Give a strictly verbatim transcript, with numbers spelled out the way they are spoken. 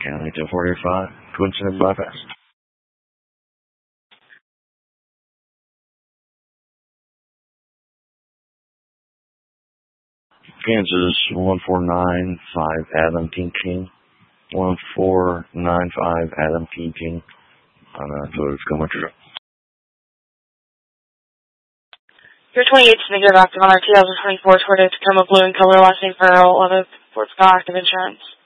County two forty-five, Quincy bypass. Kansas one four nine five Adam King King. one four nine five Adam King King. On uh, Toyota's Commercial. Your twenty-eight is negative active on our two thousand twenty-four Toyota Tacoma blue in color, last name Farrell, eleven Fort Scott, active insurance.